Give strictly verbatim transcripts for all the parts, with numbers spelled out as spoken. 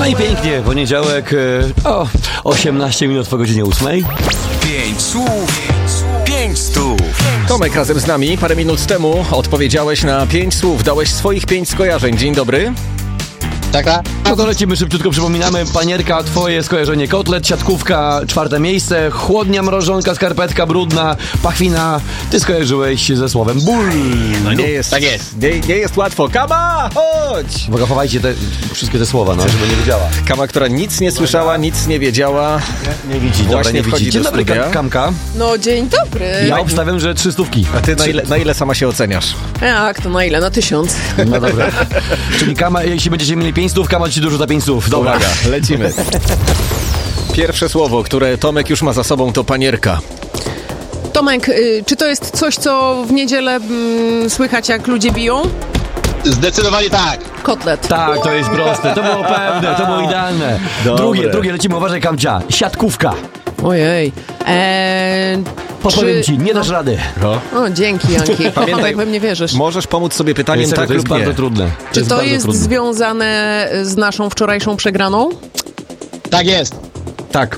i pięknie, poniedziałek, o, osiemnaście minut po godzinie ósmej. Pięć słów, pięć stów. Tomek razem z nami. Parę minut temu odpowiedziałeś na pięć słów, dałeś swoich pięć skojarzeń. Dzień dobry. Tak, tak. No to lecimy szybciutko, przypominamy. Panierka, twoje skojarzenie. Kotlet, siatkówka, czwarte miejsce. Chłodnia, mrożonka, skarpetka, brudna, pachwina. Ty skojarzyłeś ze słowem ból. No nie jest, Tak jest. nie, nie jest łatwo. Kama, chodź! Uwaga, chowajcie te, wszystkie te słowa, no, żeby nie wiedziała. Kama, która nic nie słyszała, nic nie wiedziała. Nie widzi, dobra, Właśnie nie wchodzi widzi. Dzień do dobry, studia. Kam- Kamka. No, dzień dobry. Ja obstawiam, że trzy stówki. A ty na ile, na ile sama się oceniasz? Jak to na ile? Na tysiąc. No dobra. Czyli Kama, jeśli będziecie mieli pięć stów, Kama ci dużo za pięć stów. Dobra. Uwaga, lecimy. Pierwsze słowo, które Tomek już ma za sobą, to panierka. Tomek, y, czy to jest coś, co w niedzielę mm, słychać, jak ludzie biją? Zdecydowanie tak. Kotlet. Tak, to jest proste. To było pewne, to było idealne. Dobre. Drugie, drugie, lecimy, uważaj, Kamcia. Siatkówka. Ojej. Eee, Podpowiem czy... ci, nie dasz rady. No. O, dzięki, Janki. Kocham, jak we mnie wierzysz. Możesz pomóc sobie pytaniem Serio, tak to jest lub nie. bardzo trudne. Czy to bardzo jest trudne. związane z naszą wczorajszą przegraną? Tak jest. Tak.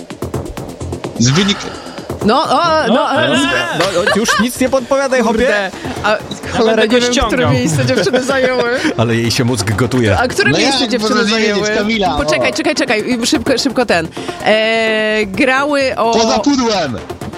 Z wynik... No, o, no, e, No, no, już nic nie podpowiadaj, hopie. kurde. A cholera, nie wiem, które miejsce dziewczyny zajęły. Ale jej się mózg gotuje. A które No miejsce jak, dziewczyny można nie zajęły? wiedzieć, Kamila, o. Poczekaj, czekaj, czekaj, szybko, szybko ten. E, grały o Poza pudłem.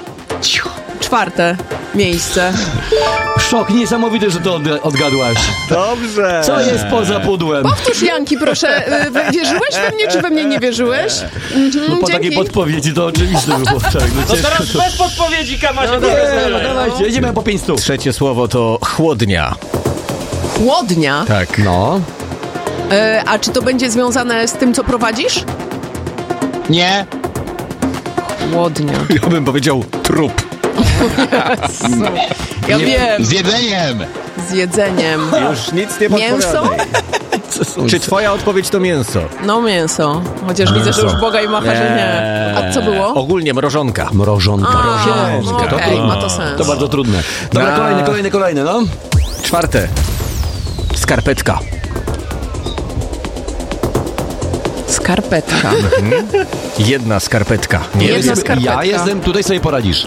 czwarte miejsce. Szok, niesamowity, że to od, odgadłaś. Dobrze. Co jest poza pudłem? Powtórz, Janki, proszę. E, wy- Wierzyłeś we mnie, czy we mnie nie wierzyłeś? Mhm, No po dzięki. takiej podpowiedzi to oczywiste było. Tak, no No ciężko teraz to... bez podpowiedzi, Kama się No nie dobra, Nie, no, dobra. dawajcie, jedziemy po pięć stów. Trzecie słowo to chłodnia. Chłodnia. Tak. No. E, a czy to będzie związane z tym, co prowadzisz? Nie. Chłodnia. Ja bym powiedział trup. Ja wiem. Z jedzeniem. Z jedzeniem. Już nic nie Mięso? podpowiadaj. Czy twoja odpowiedź to mięso? No mięso. Chociaż widzę, że już Boga i macha, że nie. A co było? Ogólnie mrożonka. Mrożonka. A, Mrożonka. no okej, ma to sens. To bardzo trudne. Dobra, Na- kolejne, kolejne, kolejne, no. Czwarte. Skarpetka. Skarpetka. Jedna skarpetka. Nie Jedna jest. skarpetka. Ja jestem, tutaj sobie poradzisz.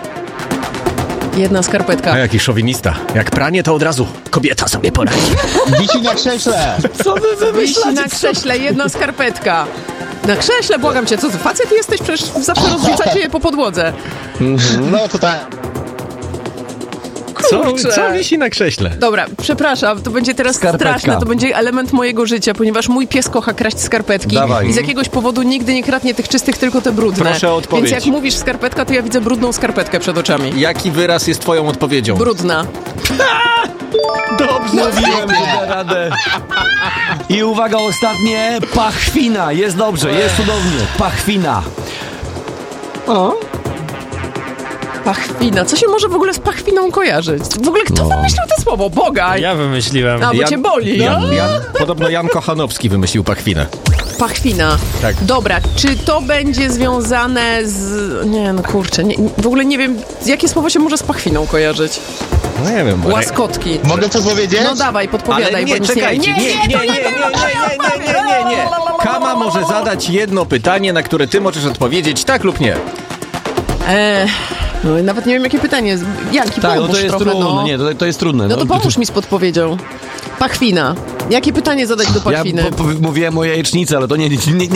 Jedna skarpetka. A jaki szowinista. Jak pranie, to od razu kobieta sobie poradzi. Wisi na krześle. Co wy Wisi na krześle, jedna skarpetka. Na krześle, błagam cię, co ty, facet jesteś? Przecież zawsze rozrzucacie je po podłodze. No to tak. Co, Kurczę. co wisi na krześle? Dobra, przepraszam, to będzie teraz Skarpetka. straszne, to będzie element mojego życia, ponieważ mój pies kocha kraść skarpetki Dawaj. i z jakiegoś powodu nigdy nie kradnie tych czystych, tylko te brudne. Proszę o odpowiedź. Więc jak mówisz skarpetka, to ja widzę brudną skarpetkę przed oczami. Jaki wyraz jest twoją odpowiedzią? Brudna. Dobrze, mówiłem, że da radę. I uwaga, ostatnie, pachwina. Jest dobrze, jest cudownie. Pachwina. O. Pachwina. Co się może w ogóle z pachwiną kojarzyć? W ogóle kto wymyślił to słowo? Bogaj! Ja wymyśliłem. A, bo Jan- cię boli. Jan, Jan, podobno Jan Kochanowski wymyślił pachwinę. Pachwina. Tak. Dobra, czy to będzie związane z... Nie, no kurczę, nie, w ogóle nie wiem, jakie słowo się może z pachwiną kojarzyć. No nie wiem. bo- Łaskotki. Mogę coś powiedzieć? No dawaj, podpowiadaj, Ale nie, bo nic czekajcie, nie, nie, nie, nie, nie, nie, nie, nie, nie, nie, nie. Kama może zadać jedno pytanie, na które ty możesz odpowiedzieć tak lub nie. Eee, no, nawet nie wiem, jakie pytanie. Janki, Tak, no pomóż to jest trochę, trudne, no. nie, to, to jest trudne. No to pomóż mi z podpowiedzią. Pachwina. Jakie pytanie zadać do Ja pachwiny? po, po, mówiłem o jajecznicy, ale to nie, nie, nie,